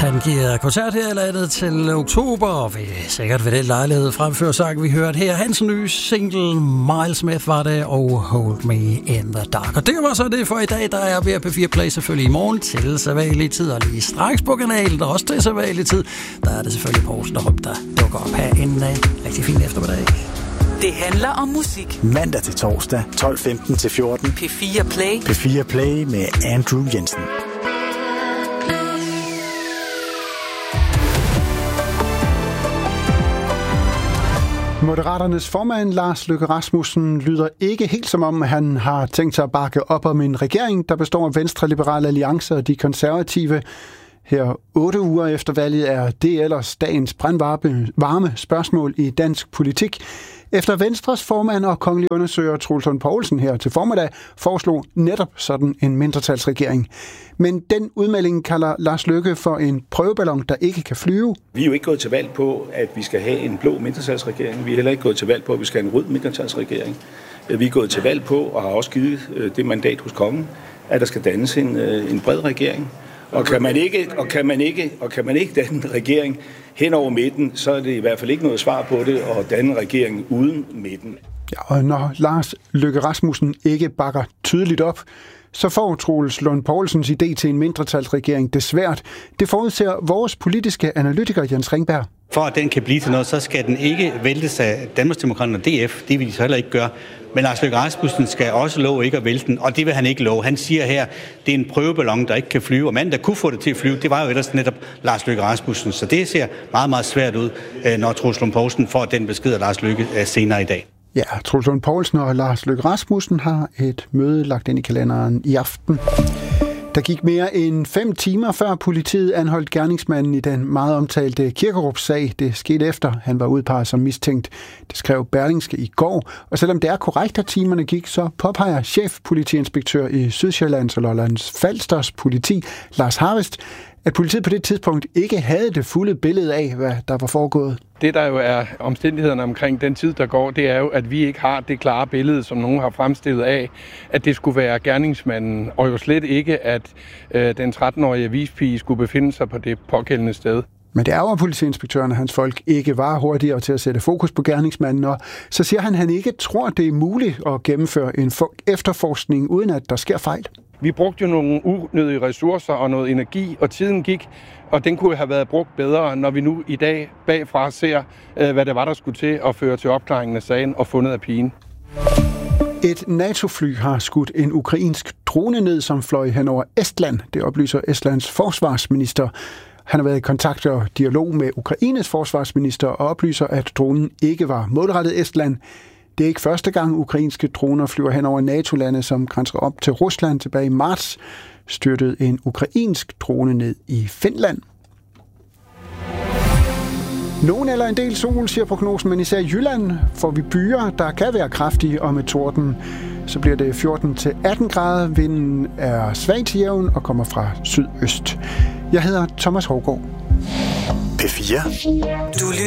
Han giver koncert her i landet til oktober, og vil sikkert ved den lejlighed fremføre sang, vi hørte her. Hans nye single, Miles Smith, var det, og Hold Me in the Dark. Og det var så det for i dag, der er ved P4 Play selvfølgelig i morgen til sædvanlig tid, og lige straks på kanalen, der også til sædvanlig tid. Der er det selvfølgelig Poulsen og Rup, der dukker op her en rigtig fin eftermiddag. Det handler om musik. Mandag til torsdag, 12:15 til 14. P4 Play. P4 Play med Andrew Jensen. Moderaternes formand Lars Løkke Rasmussen lyder ikke helt som om, han har tænkt sig at bakke op om en regering, der består af Venstre, Liberale Alliance og de konservative. Her 8 uger efter valget er det ellers dagens brandvarme spørgsmål i dansk politik. Efter Venstres formand og kongelig undersøger Troels Lund Poulsen her til formiddag foreslog netop sådan en mindretalsregering. Men den udmelding kalder Lars Løkke for en prøveballon, der ikke kan flyve. Vi er jo ikke gået til valg på, at vi skal have en blå mindretalsregering. Vi er heller ikke gået til valg på, at vi skal have en rød mindretalsregering. Vi er gået til valg på, og har også givet det mandat hos kongen, at der skal dannes en bred regering. Og kan man ikke danne en regering hen over midten, så er det i hvert fald ikke noget svar på det at danne en regering uden midten. Ja, og når Lars Løkke Rasmussen ikke bakker tydeligt op, så får Troels Lund Poulsens idé til en mindretalsregering det svært. Det forudser vores politiske analytiker Jens Ringberg. For at den kan blive til noget, så skal den ikke væltes af Danmarksdemokraterne og DF. Det vil de så heller ikke gøre. Men Lars Løkke Rasmussen skal også love ikke at vælte den, og det vil han ikke love. Han siger her, det er en prøveballon, der ikke kan flyve. Og manden, der kunne få det til at flyve, det var jo ellers netop Lars Løkke Rasmussen. Så det ser meget, meget svært ud, når Troels Lund Poulsen får den besked af Lars Løkke senere i dag. Ja, Troels Lund Poulsen og Lars Løkke Rasmussen har et møde lagt ind i kalenderen i aften. Der gik mere end 5 timer før politiet anholdt gerningsmanden i den meget omtalte Kirkerup-sag. Det skete efter, han var udpeget som mistænkt. Det skrev Berlingske i går. Og selvom det er korrekt, at timerne gik, så påpeger chefpolitiinspektør i Sydsjællands og Lollands Falsters politi, Lars Harvest, at politiet på det tidspunkt ikke havde det fulde billede af, hvad der var foregået. Det, der jo er omstændighederne omkring den tid, der går, det er jo, at vi ikke har det klare billede, som nogen har fremstillet af, at det skulle være gerningsmanden, og jo slet ikke, at den 13-årige avispige skulle befinde sig på det pågældende sted. Men det ærger politiinspektøren, at hans folk ikke var hurtigere til at sætte fokus på gerningsmanden, og så siger han, at han ikke tror, det er muligt at gennemføre en efterforskning, uden at der sker fejl. Vi brugte jo nogle unødige ressourcer og noget energi, og tiden gik, og den kunne have været brugt bedre, når vi nu i dag bagfra ser, hvad det var, der skulle til at føre til opklaringen af sagen og fundet af pigen. Et NATO-fly har skudt en ukrainsk drone ned, som fløj hen over Estland. Det oplyser Estlands forsvarsminister. Han har været i kontakt og dialog med Ukraines forsvarsminister og oplyser, at dronen ikke var målrettet Estland. Det er ikke første gang, ukrainske droner flyver hen over NATO-lande, som grænser op til Rusland. Tilbage i marts styrtede en ukrainsk drone ned i Finland. Nogen eller en del sol, siger prognosen, men især i Jylland får vi byer, der kan være kraftige og med torden. Så bliver det 14-18 grader. Vinden er svag til jævn og kommer fra sydøst. Jeg hedder Thomas Hovgaard. P4.